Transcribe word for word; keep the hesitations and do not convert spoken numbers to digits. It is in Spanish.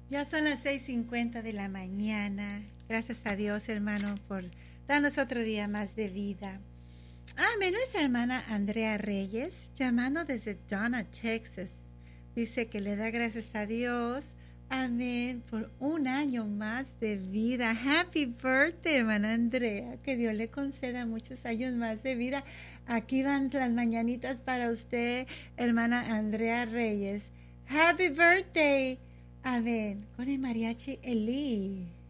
Ya son las seis cincuenta de la mañana. Gracias a Dios, hermano, por darnos otro día más de vida. Amén. Nuestra hermana Andrea Reyes, llamando desde Donna, Texas, dice que le da gracias a Dios. Amén. Por un año más de vida. Happy birthday, hermana Andrea. Que Dios le conceda muchos años más de vida. Aquí van las mañanitas para usted, hermana Andrea Reyes. Happy birthday. Amén. Con el mariachi Eli.